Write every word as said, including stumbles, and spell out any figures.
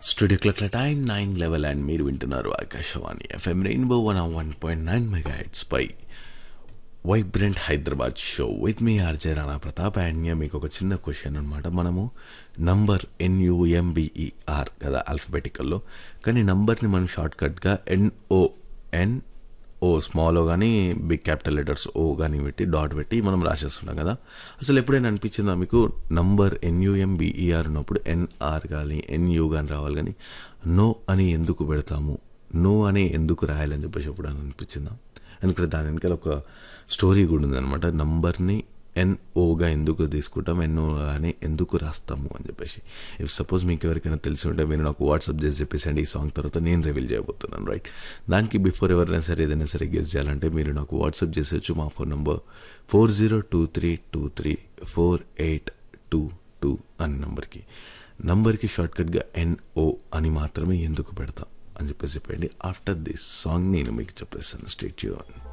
Studio క్లాక్ల time nine level and మీరు వింటున్నారు Akashvani FM rainbow one one point nine mega heads pi vibrant Hyderabad show with me RJ Rana Pratap. And మీకు ఒక చిన్న question అనమాట. మనము నంబర్ ఎన్యుఎంబిఈఆర్ కదా ఆల్ఫబెటికల్లో, కానీ నంబర్ని మనం షార్ట్కట్గా ఎన్ఓ ఎన్ ఓ స్మాల్ ఓ కానీ బిగ్ క్యాపిటల్ లెటర్స్ ఓ కానీ పెట్టి డాట్ పెట్టి మనం రాసేస్తున్నాం కదా. అసలు ఎప్పుడైనా అనిపించిందా మీకు నంబర్ ఎన్యుఎంబిఈఆర్ ఉన్నప్పుడు ఎన్ఆర్ కానీ ఎన్యూ కానీ రావాలి, కానీ నో అని ఎందుకు పెడతాము, నో అని ఎందుకు రాయాలని చెప్పేసి ఎప్పుడైనా అనిపించిందా? ఎందుకంటే దాని వెనకాల ఒక స్టోరీ కూడా ఉందన్నమాట. నంబర్ని ఎన్ఓగా ఎందుకు తీసుకుంటాం, ఎన్ఓ అని ఎందుకు రాస్తాము అని చెప్పేసి. ఇఫ్ సపోజ్ మీకు ఎవరికైనా తెలిసి ఉంటే మీరు నాకు వాట్సాప్ చేసి చెప్పేసండి. ఈ సాంగ్ తర్వాత నేను రివీల్ చేయబోతున్నాను, రైట్? దానికి బిఫోర్ ఎవరైనా సరే ఏదైనా సరే గెస్ చేయాలంటే మీరు నాకు వాట్సాప్ చేసేచ్చు. మా phone number four zero two three two three four eight two two అనే నంబర్కి నంబర్కి షార్ట్కట్గా ఎన్ఓ అని మాత్రమే ఎందుకు పెడతాం అని చెప్పేసి చెప్పండి. ఆఫ్టర్ దిస్ సాంగ్ నేను మీకు చెప్పేస్తాను. Stay tune.